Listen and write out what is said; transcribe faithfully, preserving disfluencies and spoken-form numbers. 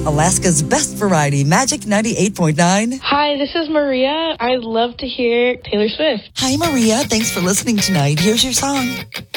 Alaska's best variety, Magic ninety-eight point nine. Hi, this is Maria. I'd love to hear Taylor Swift. Hi, Maria. Thanks for listening tonight. Here's your song.